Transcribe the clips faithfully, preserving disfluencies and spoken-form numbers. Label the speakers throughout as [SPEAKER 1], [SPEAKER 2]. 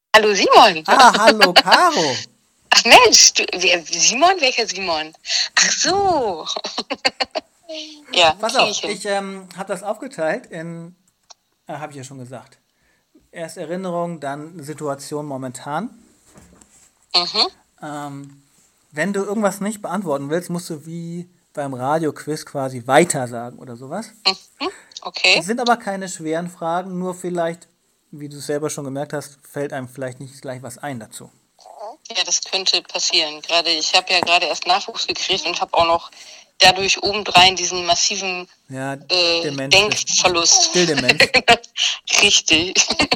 [SPEAKER 1] Hallo Simon.
[SPEAKER 2] Ah, hallo Caro.
[SPEAKER 1] Ach Mensch, du, wer, Simon? Welcher Simon? Ach so. Ja,
[SPEAKER 2] Pass
[SPEAKER 1] kriege
[SPEAKER 2] auf,
[SPEAKER 1] ich hin.
[SPEAKER 2] ich ähm, habe das aufgeteilt in, äh, habe ich ja schon gesagt, erst Erinnerung, dann Situation momentan.
[SPEAKER 1] Mhm.
[SPEAKER 2] Ähm, Wenn du irgendwas nicht beantworten willst, musst du wie beim Radioquiz quasi weiter sagen oder sowas.
[SPEAKER 1] Mhm. Okay.
[SPEAKER 2] Es sind aber keine schweren Fragen, nur vielleicht, wie du es selber schon gemerkt hast, fällt einem vielleicht nicht gleich was ein dazu.
[SPEAKER 1] Ja, das könnte passieren. Gerade ich habe ja gerade erst Nachwuchs gekriegt und habe auch noch dadurch obendrein diesen massiven
[SPEAKER 2] Ja,
[SPEAKER 1] äh,
[SPEAKER 2] Demenz, das
[SPEAKER 1] Denkverlust.
[SPEAKER 2] Stilldemenz.
[SPEAKER 1] Richtig.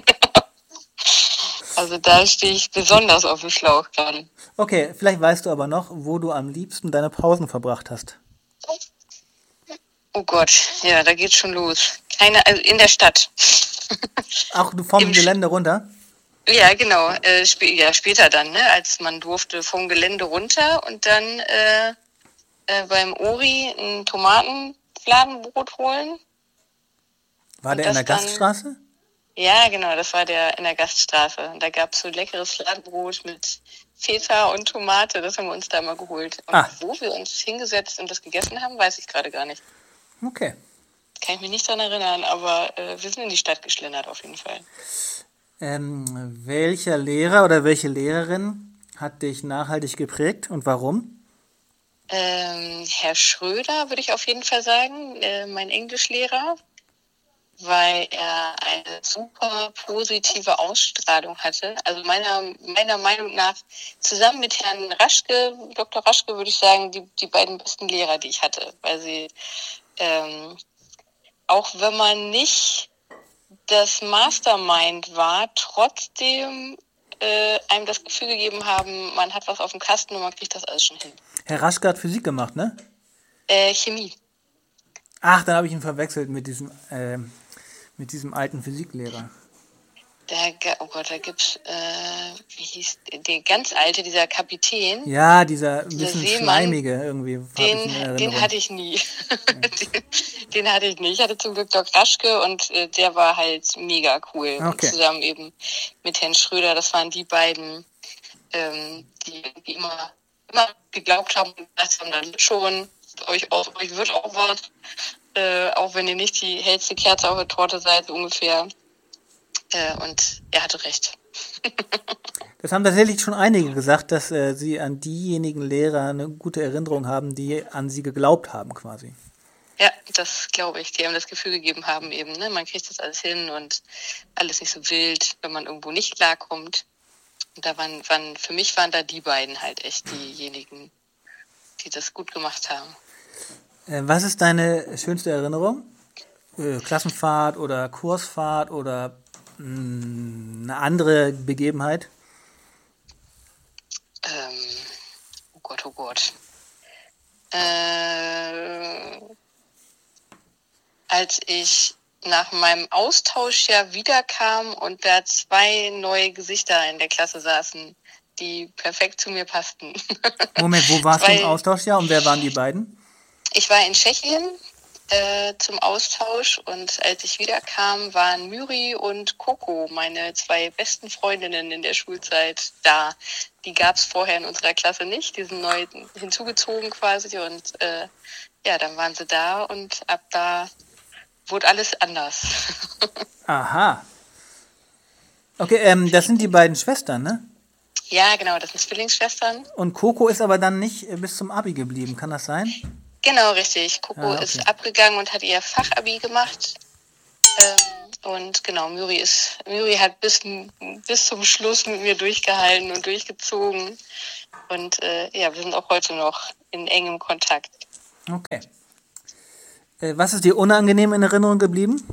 [SPEAKER 1] Also da stehe ich besonders auf dem Schlauch gerade.
[SPEAKER 2] Okay, vielleicht weißt du aber noch, wo du am liebsten deine Pausen verbracht hast.
[SPEAKER 1] Oh Gott, ja, da geht's schon los. Keine, also in der Stadt.
[SPEAKER 2] Auch du
[SPEAKER 1] Im,
[SPEAKER 2] vom Gelände runter?
[SPEAKER 1] ja, genau. Äh, sp ja, später dann, ne, als man durfte vom Gelände runter und dann äh, äh, beim Ori ein Tomatenfladenbrot holen
[SPEAKER 2] War
[SPEAKER 1] und
[SPEAKER 2] der in der
[SPEAKER 1] das dann,
[SPEAKER 2] Gaststraße?
[SPEAKER 1] ja, genau, das war der in der Gaststraße. Und da gab's so leckeres Fladenbrot mit Feta und Tomate, das haben wir uns da mal geholt. Und
[SPEAKER 2] Ah,
[SPEAKER 1] wo wir uns hingesetzt und das gegessen haben, weiß ich gerade gar nicht.
[SPEAKER 2] okay.
[SPEAKER 1] Kann ich mich nicht dran erinnern, aber äh, wir sind in die Stadt geschlendert auf jeden Fall.
[SPEAKER 2] Ähm, welcher Lehrer oder welche Lehrerin hat dich nachhaltig geprägt und warum?
[SPEAKER 1] Ähm, Herr Schröder, würde ich auf jeden Fall sagen, äh, mein Englischlehrer, weil er eine super positive Ausstrahlung hatte. Also meiner, meiner Meinung nach, zusammen mit Herrn Raschke, Doktor Raschke, würde ich sagen, die, die beiden besten Lehrer, die ich hatte. Weil sie, ähm, auch wenn man nicht das Mastermind war, trotzdem äh, einem das Gefühl gegeben haben, man hat was auf dem Kasten und man kriegt das alles schon hin.
[SPEAKER 2] Herr Raschke hat Physik gemacht, ne?
[SPEAKER 1] Äh, Chemie.
[SPEAKER 2] Ach, dann habe ich ihn verwechselt mit diesem, ähm, mit diesem alten Physiklehrer.
[SPEAKER 1] Da, ga- oh Gott, da gibt's, äh, wie hieß der ganz alte, dieser Kapitän,
[SPEAKER 2] Ja, dieser ein
[SPEAKER 1] dieser
[SPEAKER 2] bisschen
[SPEAKER 1] Seemann,
[SPEAKER 2] schleimige irgendwie, habe ich
[SPEAKER 1] den,
[SPEAKER 2] ihn in
[SPEAKER 1] den
[SPEAKER 2] Erinnerung.
[SPEAKER 1] hatte ich nie. den, den hatte ich nie. Ich hatte zum Glück Doc Raschke und äh, der war halt mega cool. Und
[SPEAKER 2] Okay.
[SPEAKER 1] zusammen eben mit Herrn Schröder, das waren die beiden, ähm, die irgendwie immer, immer geglaubt haben, das haben dann schon, euch, aus euch wird auch was, äh, auch wenn ihr nicht die hellste Kerze auf der Torte seid, so ungefähr. Äh, und er hatte recht.
[SPEAKER 2] Das haben tatsächlich schon einige gesagt, dass äh, sie an diejenigen Lehrer eine gute Erinnerung haben, die an sie geglaubt haben quasi.
[SPEAKER 1] Ja, das glaube ich. Die haben das Gefühl gegeben haben eben, ne, man kriegt das alles hin und alles nicht so wild, wenn man irgendwo nicht klarkommt. Und da waren, waren, für mich waren da die beiden halt echt diejenigen, die das gut gemacht haben.
[SPEAKER 2] Äh, was ist deine schönste Erinnerung? Äh, Klassenfahrt oder Kursfahrt oder mh, eine andere Begebenheit?
[SPEAKER 1] Ähm, oh Gott, oh Gott. Äh, als ich nach meinem Austauschjahr wiederkam und da zwei neue Gesichter in der Klasse saßen, die perfekt zu mir passten.
[SPEAKER 2] Moment, wo warst du im
[SPEAKER 1] Zwei,
[SPEAKER 2] Austauschjahr und wer waren die beiden?
[SPEAKER 1] ich war in Tschechien äh, zum Austausch und als ich wiederkam, waren Myri und Coco, meine zwei besten Freundinnen in der Schulzeit, da. Die gab es vorher in unserer Klasse nicht, die sind neu hinzugezogen quasi und äh, ja, dann waren sie da und ab da wurde alles anders.
[SPEAKER 2] Aha. Okay, ähm, das sind die beiden Schwestern, ne?
[SPEAKER 1] Ja, genau, das sind Zwillingsschwestern.
[SPEAKER 2] Und Coco ist aber dann nicht äh, bis zum Abi geblieben, kann das sein?
[SPEAKER 1] Genau, richtig. Coco
[SPEAKER 2] Ah,
[SPEAKER 1] ist
[SPEAKER 2] okay.
[SPEAKER 1] abgegangen und hat ihr Fachabi gemacht. Ähm, und genau, Myri ist, Myri hat bis, bis zum Schluss mit mir durchgehalten und durchgezogen. Und äh, ja, wir sind auch heute noch in engem Kontakt.
[SPEAKER 2] Okay. Äh, was ist dir unangenehm in Erinnerung geblieben?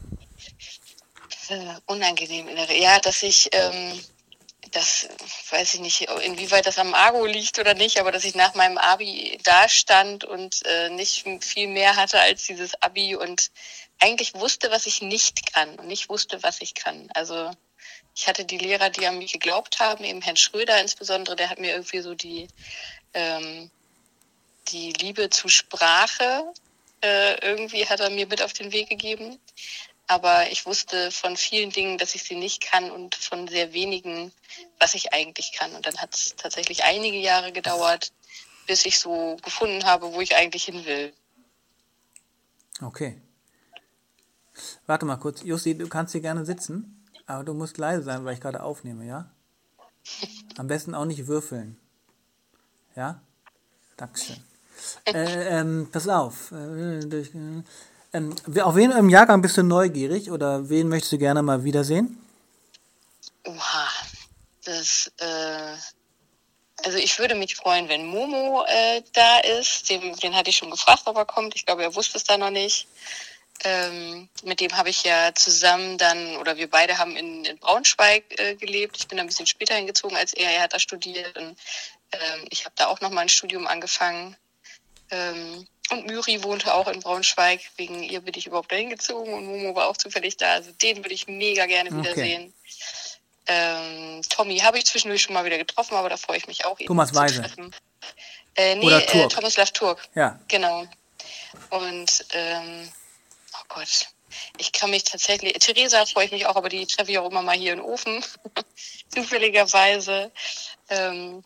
[SPEAKER 1] Äh, unangenehm in der, ja, dass ich, ähm, das weiß ich nicht, inwieweit das am Argo liegt oder nicht, aber dass ich nach meinem Abi da stand und äh, nicht viel mehr hatte als dieses Abi und eigentlich wusste, was ich nicht kann und nicht wusste, was ich kann. Also ich hatte die Lehrer, die an mich geglaubt haben, eben Herrn Schröder insbesondere, der hat mir irgendwie so die, ähm, die Liebe zu Sprache äh, irgendwie hat er mir mit auf den Weg gegeben. aber ich wusste von vielen Dingen, dass ich sie nicht kann und von sehr wenigen, was ich eigentlich kann. Und dann hat es tatsächlich einige Jahre gedauert, bis ich so gefunden habe, wo ich eigentlich hin will.
[SPEAKER 2] Okay. Warte mal kurz. Jussi, du kannst hier gerne sitzen, aber du musst leise sein, weil ich gerade aufnehme, ja? Am besten auch nicht würfeln. Ja? Dankeschön. Äh, ähm, pass auf. Äh, durch, äh, ähm, auf wen im Jahrgang bist du neugierig oder wen möchtest du gerne mal wiedersehen?
[SPEAKER 1] Oha, das, äh, also ich würde mich freuen, wenn Momo äh, da ist. Den, den hatte ich schon gefragt, ob er kommt. Ich glaube, er wusste es da noch nicht. Ähm, mit dem habe ich ja zusammen dann, oder wir beide haben in, in Braunschweig äh, gelebt. Ich bin da ein bisschen später hingezogen als er. Er hat da studiert und ähm, ich habe da auch noch mal ein Studium angefangen. Ähm, und Müri wohnte auch in Braunschweig. Wegen ihr bin ich überhaupt dahin gezogen und Momo war auch zufällig da. Also den würde ich mega gerne wiedersehen. Okay. Ähm, Tommy habe ich zwischendurch schon mal wieder getroffen, aber da freue ich mich auch, ihn
[SPEAKER 2] Thomas
[SPEAKER 1] zu
[SPEAKER 2] Weise.
[SPEAKER 1] treffen. Äh, nee,
[SPEAKER 2] Oder Turk.
[SPEAKER 1] Äh, Tomislav Turk.
[SPEAKER 2] Ja.
[SPEAKER 1] Genau. Und ähm, oh Gott, ich kann mich tatsächlich, Theresa freue ich mich auch, aber die treffe ich auch immer mal hier in Ofen, zufälligerweise. Ähm,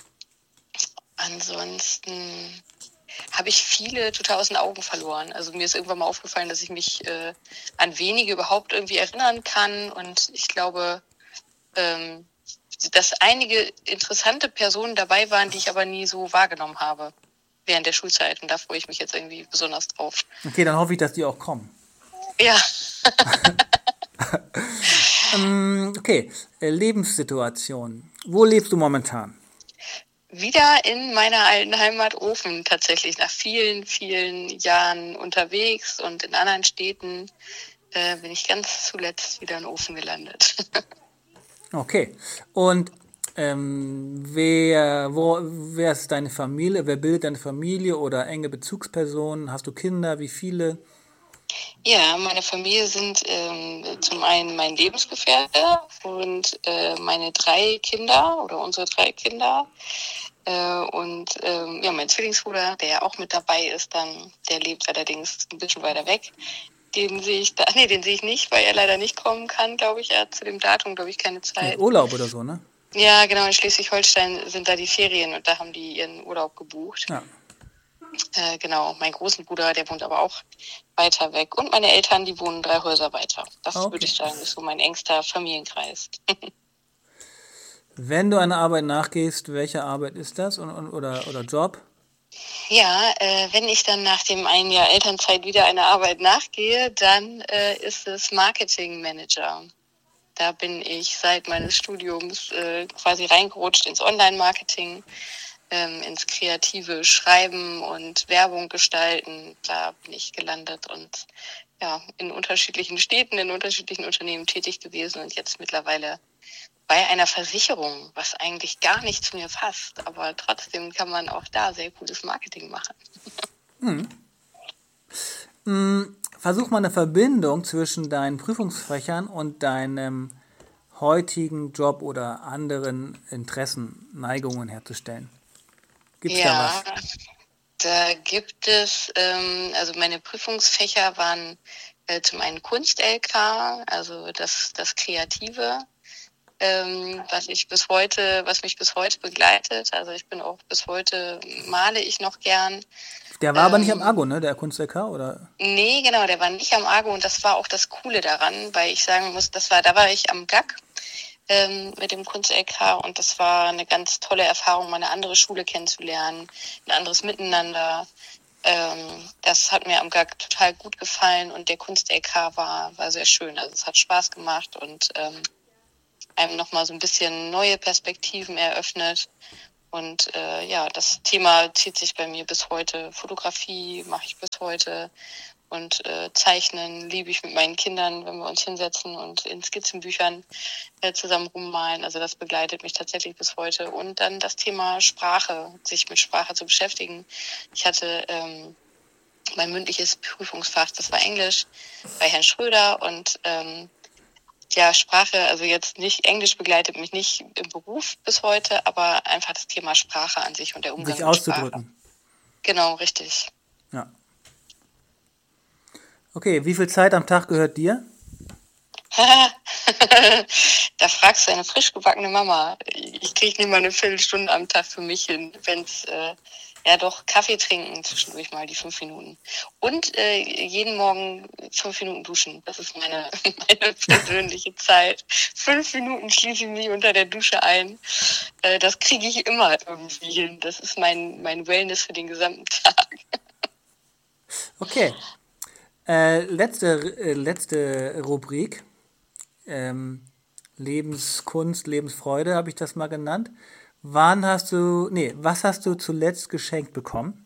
[SPEAKER 1] ansonsten habe ich viele total aus den Augen verloren. Also mir ist irgendwann mal aufgefallen, dass ich mich äh, an wenige überhaupt irgendwie erinnern kann. Und ich glaube, ähm, dass einige interessante Personen dabei waren, die ich aber nie so wahrgenommen habe während der Schulzeit. Und da freue ich mich jetzt irgendwie besonders drauf.
[SPEAKER 2] Okay, dann hoffe ich, dass die auch kommen.
[SPEAKER 1] Ja.
[SPEAKER 2] ähm, okay, Lebenssituation. Wo lebst du momentan?
[SPEAKER 1] Wieder in meiner alten Heimat Ofen tatsächlich, nach vielen, vielen Jahren unterwegs und in anderen Städten äh, bin ich ganz zuletzt wieder in Ofen gelandet.
[SPEAKER 2] Okay, und ähm, wer, wo, wer ist deine Familie, wer bildet deine Familie oder enge Bezugspersonen? Hast du Kinder, wie viele?
[SPEAKER 1] Ja, meine Familie sind ähm, zum einen mein Lebensgefährte und äh, meine drei Kinder oder unsere drei Kinder. Äh, und ähm, ja, mein Zwillingsbruder, der ja auch mit dabei ist, dann, der lebt allerdings ein bisschen weiter weg. Den sehe ich da, nee, den sehe ich nicht, weil er leider nicht kommen kann, glaube ich. Er hat zu dem Datum, glaube ich, keine Zeit.
[SPEAKER 2] Urlaub oder so, ne?
[SPEAKER 1] Ja, genau, in Schleswig-Holstein sind da die Ferien und da haben die ihren Urlaub gebucht.
[SPEAKER 2] Ja.
[SPEAKER 1] Äh, genau, mein großen Bruder, der wohnt aber auch weiter weg. Und meine Eltern, die wohnen drei Häuser weiter. Das
[SPEAKER 2] Okay.
[SPEAKER 1] würde ich sagen, ist so mein engster Familienkreis.
[SPEAKER 2] Wenn du einer Arbeit nachgehst, welche Arbeit ist das und, und, oder, oder Job?
[SPEAKER 1] Ja, äh, wenn ich dann nach dem einen Jahr Elternzeit wieder einer Arbeit nachgehe, dann äh, ist es Marketing Manager. Da bin ich seit meines Studiums äh, quasi reingerutscht ins Online-Marketing, ähm, ins kreative Schreiben und Werbung gestalten. Da bin ich gelandet und ja, in unterschiedlichen Städten, in unterschiedlichen Unternehmen tätig gewesen und jetzt mittlerweile bei einer Versicherung, was eigentlich gar nicht zu mir passt. Aber trotzdem kann man auch da sehr cooles Marketing machen.
[SPEAKER 2] Hm. Hm, versuch mal eine Verbindung zwischen deinen Prüfungsfächern und deinem heutigen Job oder anderen Interessen, Neigungen herzustellen. Gibt's
[SPEAKER 1] ja,
[SPEAKER 2] da was?
[SPEAKER 1] Da gibt es, ähm, also meine Prüfungsfächer waren äh, zum einen Kunst-L K, also das, das Kreative, ähm, was ich bis heute, was mich bis heute begleitet. Also ich bin auch bis heute, male ich noch gern.
[SPEAKER 2] Der war
[SPEAKER 1] ähm,
[SPEAKER 2] aber nicht am Argo, ne, der Kunst-L K, oder?
[SPEAKER 1] Nee, genau, der war nicht am Argo und das war auch das Coole daran, weil ich sagen muss, das war, da war ich am G A K ähm, mit dem Kunst-L K und das war eine ganz tolle Erfahrung, mal eine andere Schule kennenzulernen, ein anderes Miteinander. Ähm, das hat mir am G A K total gut gefallen und der Kunst-L K war, war sehr schön. Also es hat Spaß gemacht und ähm, einem nochmal so ein bisschen neue Perspektiven eröffnet. Und äh, ja, das Thema zieht sich bei mir bis heute. Fotografie mache ich bis heute. Und äh, Zeichnen liebe ich mit meinen Kindern, wenn wir uns hinsetzen und in Skizzenbüchern äh, zusammen rummalen. Also das begleitet mich tatsächlich bis heute. Und dann das Thema Sprache, sich mit Sprache zu beschäftigen. Ich hatte ähm, mein mündliches Prüfungsfach, das war Englisch, bei Herrn Schröder. Und ähm, ja, Sprache, also jetzt nicht, Englisch begleitet mich nicht im Beruf bis heute, aber einfach das Thema Sprache an sich und der Umgang
[SPEAKER 2] Sich
[SPEAKER 1] mit Sprache.
[SPEAKER 2] auszudrücken.
[SPEAKER 1] Genau, richtig.
[SPEAKER 2] Ja. Okay, wie viel Zeit am Tag gehört dir?
[SPEAKER 1] Da fragst du eine frisch gebackene Mama. Ich kriege nicht mal eine Viertelstunde am Tag für mich hin, wenn es, äh, ja doch, Kaffee trinken zwischendurch mal, die fünf Minuten. Und äh, jeden Morgen fünf Minuten duschen. Das ist meine, meine persönliche Zeit. Fünf Minuten schließe ich mich unter der Dusche ein. Äh, das kriege ich immer irgendwie hin. Das ist mein, mein Wellness für den gesamten Tag.
[SPEAKER 2] Okay. Äh, letzte, äh, letzte Rubrik. Ähm, Lebenskunst, Lebensfreude habe ich das mal genannt. Wann hast du, nee, was hast du zuletzt geschenkt bekommen?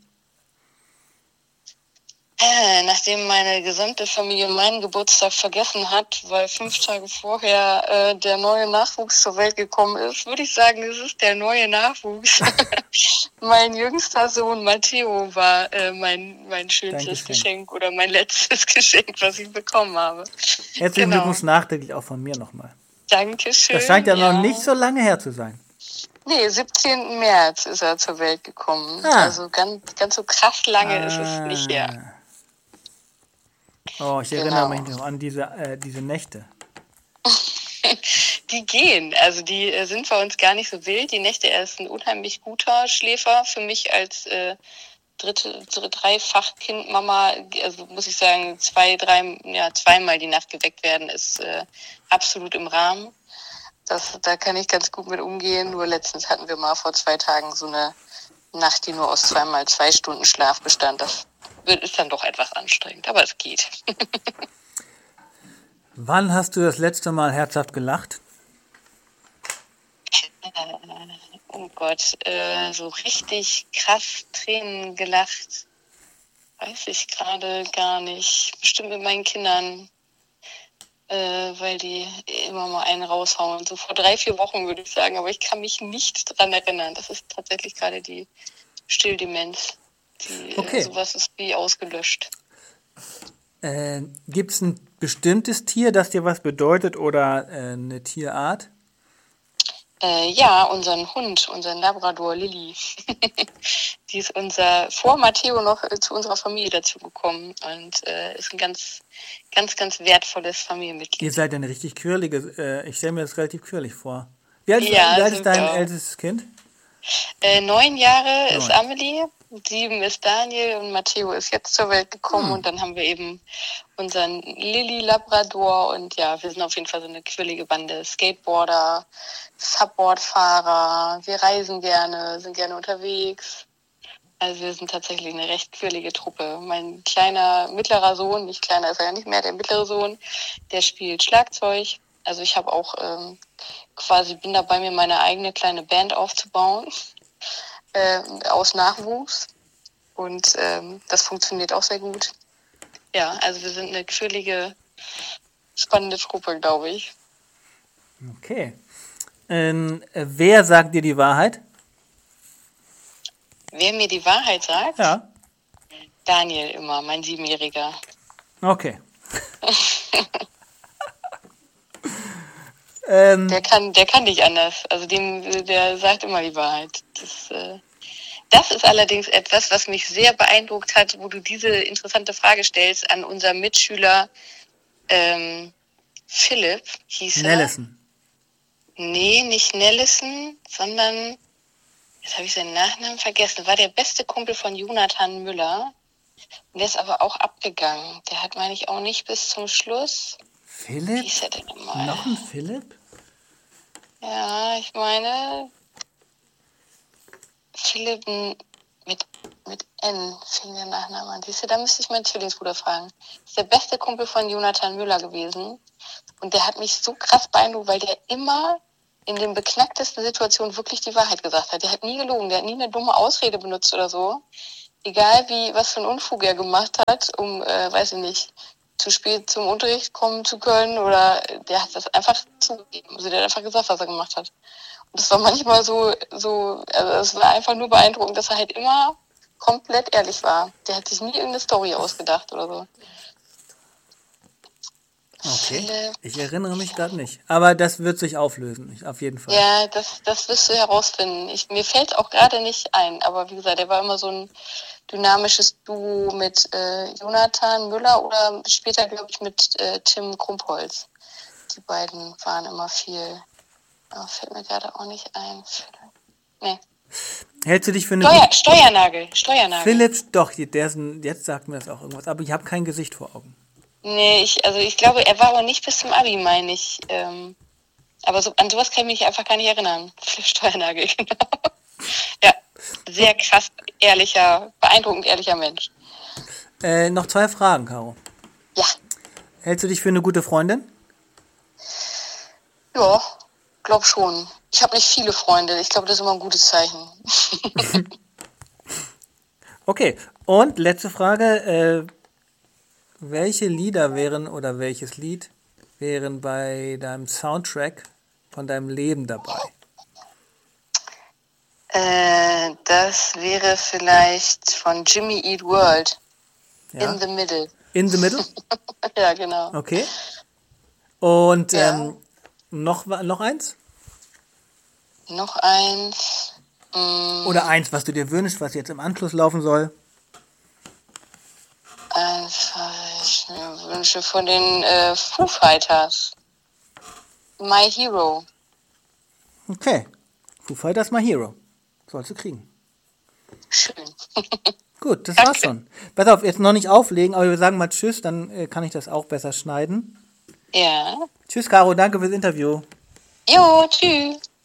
[SPEAKER 1] Äh, nachdem meine gesamte Familie meinen Geburtstag vergessen hat, weil fünf Tage vorher äh, der neue Nachwuchs zur Welt gekommen ist, würde ich sagen, es ist der neue Nachwuchs. Mein jüngster Sohn Matteo war äh, mein, mein schönstes
[SPEAKER 2] Geschenk.
[SPEAKER 1] Geschenk oder mein letztes Geschenk, was ich bekommen habe.
[SPEAKER 2] Herzlichen
[SPEAKER 1] Genau.
[SPEAKER 2] Glückwunsch nachträglich auch von mir nochmal.
[SPEAKER 1] Dankeschön.
[SPEAKER 2] Das scheint ja, ja noch nicht so lange her zu sein.
[SPEAKER 1] Nee, siebzehnten März ist er zur Welt gekommen.
[SPEAKER 2] Ah.
[SPEAKER 1] Also ganz, ganz so krass lange
[SPEAKER 2] ah.
[SPEAKER 1] ist es nicht her.
[SPEAKER 2] Oh, ich erinnere genau. mich noch an diese, äh, diese Nächte.
[SPEAKER 1] Die gehen, also die äh, sind bei uns gar nicht so wild. Die Nächte, er ist ein unheimlich guter Schläfer. Für mich als äh, dritte, dritte Dreifach-Kind-Mama, also muss ich sagen, zwei, drei, ja, zweimal die Nacht geweckt werden, ist äh, absolut im Rahmen. Das, da kann ich ganz gut mit umgehen. Nur letztens hatten wir mal vor zwei Tagen so eine Nacht, die nur aus zweimal zwei Stunden Schlaf bestand. Das wird, ist dann doch etwas anstrengend, aber es geht.
[SPEAKER 2] Wann hast du das letzte Mal herzhaft gelacht?
[SPEAKER 1] Äh, oh Gott, äh, so richtig krass Tränen gelacht, weiß ich gerade gar nicht. Bestimmt mit meinen Kindern, äh, weil die immer mal einen raushauen. So vor drei, vier Wochen würde ich sagen, aber ich kann mich nicht dran erinnern. Das ist tatsächlich gerade die Stilldemenz. Die,
[SPEAKER 2] okay.
[SPEAKER 1] äh, sowas ist wie ausgelöscht.
[SPEAKER 2] Äh, Gibt es ein bestimmtes Tier, das dir was bedeutet oder äh, eine Tierart?
[SPEAKER 1] Äh, ja, unseren Hund, unseren Labrador Lilly. Die ist unser, vor Matteo noch äh, zu unserer Familie dazugekommen und äh, ist ein ganz, ganz, ganz wertvolles Familienmitglied.
[SPEAKER 2] Ihr seid eine richtig quirlige, äh, ich stelle mir das relativ quirlig vor. Wie alt,
[SPEAKER 1] ja,
[SPEAKER 2] wie alt ist dein ältestes Kind?
[SPEAKER 1] Äh, neun Jahre neun. Ist Amelie, sieben ist Daniel und Matteo ist jetzt zur Welt gekommen. Hm. Und dann haben wir eben unseren Lilly Labrador und ja, wir sind auf jeden Fall so eine quirlige Bande. Skateboarder, Subboardfahrer, wir reisen gerne, sind gerne unterwegs. Also wir sind tatsächlich eine recht quirlige Truppe. Mein kleiner, mittlerer Sohn, nicht kleiner ist er ja nicht mehr, der mittlere Sohn, der spielt Schlagzeug. Also ich habe auch ähm, quasi, bin dabei, mir meine eigene kleine Band aufzubauen, äh, aus Nachwuchs. Und ähm, das funktioniert auch sehr gut. Ja, also wir sind eine quirlige, spannende Truppe, glaube ich.
[SPEAKER 2] Okay. Ähm, wer sagt dir die Wahrheit?
[SPEAKER 1] Wer mir die Wahrheit sagt?
[SPEAKER 2] Ja.
[SPEAKER 1] Daniel immer, mein Siebenjähriger.
[SPEAKER 2] Okay.
[SPEAKER 1] ähm, der kann, der kann nicht anders. Also dem, der sagt immer die Wahrheit. Das, äh, das ist allerdings etwas, was mich sehr beeindruckt hat, wo du diese interessante Frage stellst an unseren Mitschüler ähm, Philipp, hieß er.
[SPEAKER 2] Nellison.
[SPEAKER 1] Nee, nicht Nellison, sondern, jetzt habe ich seinen Nachnamen vergessen, war der beste Kumpel von Jonathan Müller. Der ist aber auch abgegangen. Der hat, meine ich, auch nicht bis zum Schluss.
[SPEAKER 2] Philipp?
[SPEAKER 1] Wie hieß er denn nochmal?
[SPEAKER 2] Noch ein Philipp?
[SPEAKER 1] Ja, ich meine, Philipp mit, mit N fing der Nachname an. Siehst du, da müsste ich meinen Zwillingsbruder fragen. Das ist der beste Kumpel von Jonathan Müller gewesen. Und der hat mich so krass beeindruckt, weil der immer in den beknacktesten Situationen wirklich die Wahrheit gesagt hat. Der hat nie gelogen, der hat nie eine dumme Ausrede benutzt oder so. Egal wie, was für einen Unfug er gemacht hat, um, äh, weiß ich nicht, zu spät zum Unterricht kommen zu können, oder der hat das einfach zugegeben. Also der hat einfach gesagt, was er gemacht hat. Und das war manchmal so, so, also es war einfach nur beeindruckend, dass er halt immer komplett ehrlich war. Der hat sich nie irgendeine Story ausgedacht oder so.
[SPEAKER 2] Okay, Philipp. Ich erinnere mich gerade nicht. Aber das wird sich auflösen, auf jeden Fall.
[SPEAKER 1] Ja, das, das wirst du herausfinden. Ich, mir fällt auch gerade nicht ein, aber wie gesagt, er war immer so ein dynamisches Duo mit äh, Jonathan Müller oder später, glaube ich, mit äh, Tim Krumpholz. Die beiden waren immer viel. Aber fällt mir gerade auch nicht ein. Nee.
[SPEAKER 2] Hältst du dich für eine
[SPEAKER 1] Steuer,
[SPEAKER 2] gute...
[SPEAKER 1] Steuernagel, Steuernagel.
[SPEAKER 2] Philipp, doch, der ist ein, jetzt sagt mir das auch irgendwas, aber ich habe kein Gesicht vor Augen.
[SPEAKER 1] Nee, ich, also ich glaube, er war auch nicht bis zum Abi, meine ich. Ähm, aber so, an sowas kann ich mich einfach gar nicht erinnern. Steuernagel, genau. Ja, sehr krass, ehrlicher, beeindruckend ehrlicher Mensch.
[SPEAKER 2] Äh, noch zwei Fragen, Caro.
[SPEAKER 1] Ja.
[SPEAKER 2] Hältst du dich für eine gute Freundin?
[SPEAKER 1] Ja, glaub schon. Ich habe nicht viele Freunde. Ich glaube, das ist immer ein gutes Zeichen.
[SPEAKER 2] Okay, und letzte Frage. Äh, welche Lieder wären oder welches Lied wären bei deinem Soundtrack von deinem Leben dabei?
[SPEAKER 1] Äh, das wäre vielleicht von Jimmy Eat World.
[SPEAKER 2] Ja.
[SPEAKER 1] In the Middle.
[SPEAKER 2] In the Middle?
[SPEAKER 1] Ja, genau.
[SPEAKER 2] Okay. Und
[SPEAKER 1] Ja.
[SPEAKER 2] ähm, noch, noch eins?
[SPEAKER 1] Noch eins. Mm,
[SPEAKER 2] Oder eins, was du dir wünschst, was jetzt im Anschluss laufen soll?
[SPEAKER 1] eins, was ich mir wünsche von den äh, Foo Fighters. My Hero.
[SPEAKER 2] Okay. Foo Fighters My Hero. Sollst du kriegen.
[SPEAKER 1] Schön.
[SPEAKER 2] Gut, das
[SPEAKER 1] Danke.
[SPEAKER 2] war's schon. Pass auf, jetzt noch nicht auflegen, aber wir sagen mal Tschüss, dann äh, kann ich das auch besser schneiden.
[SPEAKER 1] Ja.
[SPEAKER 2] Tschüss, Caro, danke fürs Interview.
[SPEAKER 1] Jo, tschüss.